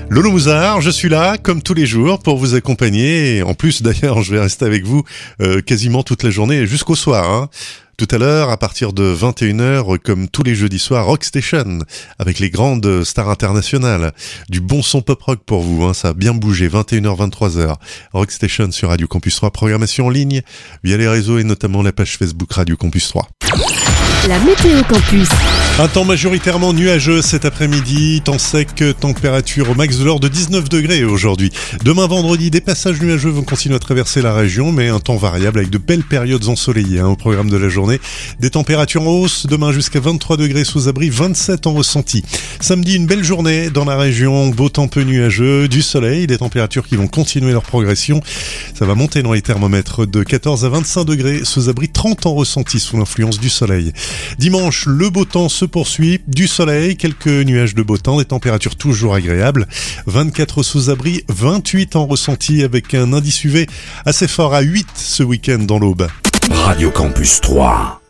Lolo Mouzard, je suis là, comme tous les jours, pour vous accompagner. Et en plus, d'ailleurs, je vais rester avec vous quasiment toute la journée jusqu'au soir. Hein. Tout à l'heure, à partir de 21h, comme tous les jeudis soirs, Rockstation, avec les grandes stars internationales. Du bon son pop-rock pour vous, hein, ça a bien bougé, 21h, 23h. Rockstation sur Radio Campus 3, programmation en ligne, via les réseaux et notamment la page Facebook Radio Campus 3. La météo campus. Un temps majoritairement nuageux cet après-midi, temps sec, température au max de l'ordre de 19 degrés aujourd'hui. Demain vendredi, des passages nuageux vont continuer à traverser la région, mais un temps variable avec de belles périodes ensoleillées au programme de la journée. Des températures en hausse, demain jusqu'à 23 degrés sous abri, 27 en ressenti. Samedi, une belle journée dans la région, beau temps peu nuageux, du soleil, des températures qui vont continuer leur progression. Ça va monter dans les thermomètres de 14 à 25 degrés sous abri, 30 en ressenti sous l'influence du soleil. Dimanche, le beau temps se poursuit, du soleil, quelques nuages de beau temps, des températures toujours agréables, 24 sous abri, 28 en ressenti avec un indice UV assez fort à 8 ce week-end dans l'Aube. Radio Campus 3.